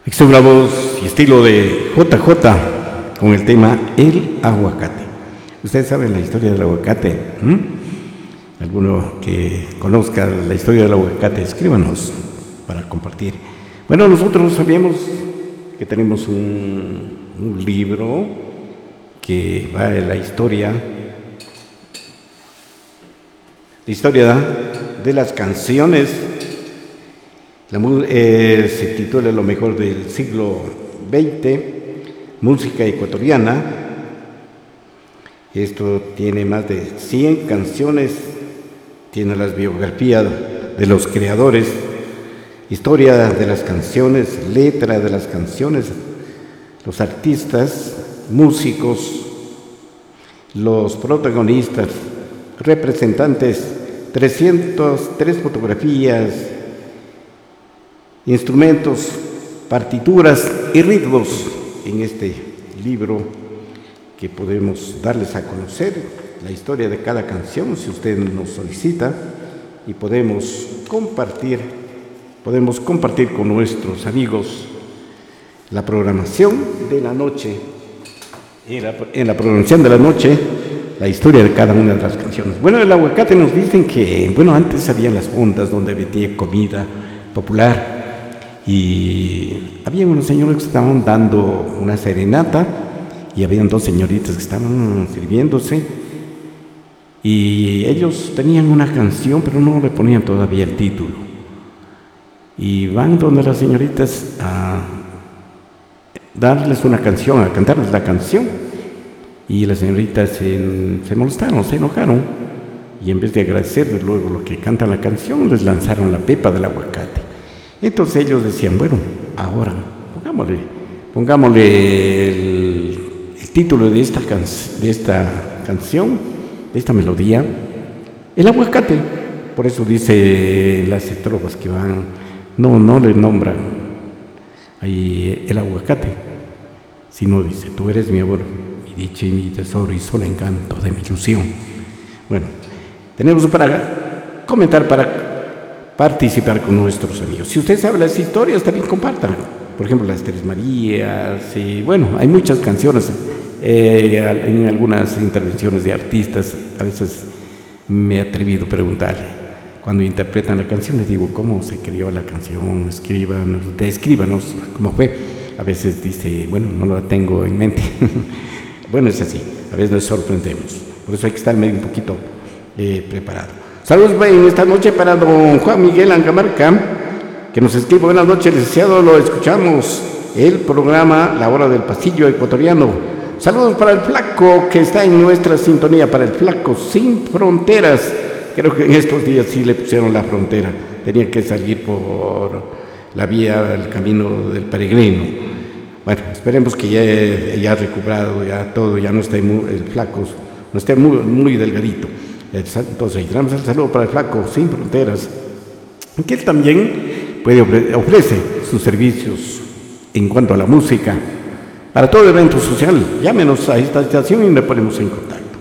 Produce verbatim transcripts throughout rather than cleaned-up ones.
Esta es una voz y estilo de J J con el tema El Aguacate. Ustedes saben la historia del aguacate. ¿Mm? Alguno que conozca la historia del aguacate, escríbanos para compartir. Bueno, nosotros sabíamos que tenemos un, un libro que va en la historia, la historia de las canciones. La, eh, se titula Lo mejor del siglo veinte, música ecuatoriana. Esto tiene más de cien canciones, tiene las biografías de los creadores, historia de las canciones, letra de las canciones, los artistas, músicos, los protagonistas, representantes, trescientas tres fotografías, instrumentos, partituras y ritmos en este libro que podemos darles a conocer la historia de cada canción si usted nos solicita, y podemos compartir, podemos compartir con nuestros amigos la programación de la noche, en la, en la programación de la noche, la historia de cada una de las canciones. Bueno, el aguacate nos dicen que, bueno, antes había las fondas donde vendía comida popular, y había unos señores que estaban dando una serenata y habían dos señoritas que estaban sirviéndose y ellos tenían una canción pero no le ponían todavía el título, y van donde las señoritas a darles una canción, a cantarles la canción, y las señoritas se, se molestaron, se enojaron, y en vez de agradecerles luego lo que canta la canción, les lanzaron la pepa del aguacate. Entonces ellos decían, bueno, ahora pongámosle, pongámosle el, el título de esta, can, de esta canción, de esta melodía, el aguacate. Por eso dice las estrofas que van, no, no le nombran ahí el aguacate, sino dice, tú eres mi amor, mi dicha y mi tesoro y solo encanto de mi ilusión. Bueno, tenemos para comentar, para participar con nuestros amigos. Si usted sabe las historias, también compartan. Por ejemplo, las Tres Marías, y bueno, hay muchas canciones, eh, en algunas intervenciones de artistas, a veces me he atrevido a preguntarle, cuando interpretan la canción, les digo, ¿cómo se creó la canción? Escríbanos, descríbanos cómo fue. A veces dice, bueno, no la tengo en mente. Bueno, es así, a veces nos sorprendemos. Por eso hay que estar medio un poquito eh, preparado. Saludos en esta noche para don Juan Miguel Angamarca, que nos escribe, buenas noches, licenciado, lo escuchamos, el programa La Hora del Pasillo Ecuatoriano. Saludos para el Flaco, que está en nuestra sintonía, para el Flaco Sin Fronteras. Creo que en estos días sí le pusieron la frontera, tenía que salir por la vía, el camino del peregrino. Bueno, esperemos que ya, ya ha recuperado, ya todo, ya no esté muy, el Flaco, no esté muy, muy delgadito. Entonces, damos el saludo para el Flaco Sin Fronteras, que él también puede ofrece sus servicios en cuanto a la música para todo evento social. Llámenos a esta estación y le ponemos en contacto.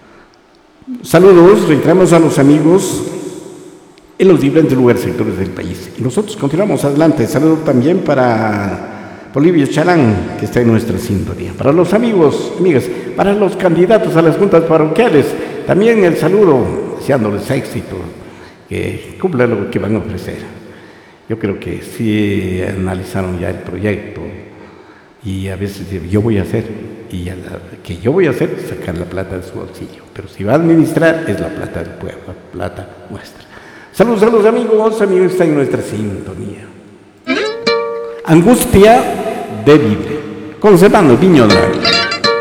Saludos, reiteramos a los amigos en los diferentes lugares y sectores del país. Y nosotros continuamos adelante. Saludos también para Bolivia Chalán, que está en nuestra sintonía. Para los amigos, amigas, para los candidatos a las juntas parroquiales, también el saludo, deseándoles éxito, que cumplan lo que van a ofrecer. Yo creo que sí analizaron ya el proyecto y a veces yo voy a hacer, y a la, que yo voy a hacer es sacar la plata de su bolsillo, pero si va a administrar es la plata del pueblo, la plata nuestra. Saludos a los amigos, amigos que están en nuestra sintonía. Angustia de Vivir, con Servando Viñola.